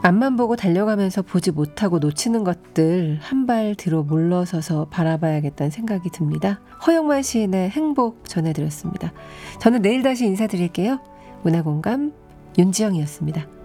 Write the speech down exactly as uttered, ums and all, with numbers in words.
앞만 보고 달려가면서 보지 못하고 놓치는 것들 한 발 뒤로 물러서서 바라봐야겠다는 생각이 듭니다. 허영만 시인의 행복 전해드렸습니다. 저는 내일 다시 인사드릴게요. 문화공감 윤지영이었습니다.